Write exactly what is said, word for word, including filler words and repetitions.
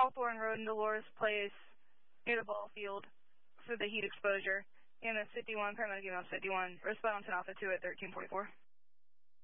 Hawthorne Road in Dolores Place near the ball field for the heat exposure. E M S fifty-one, paramedic E M S fifty-one, respond to Alpha two at thirteen forty-four.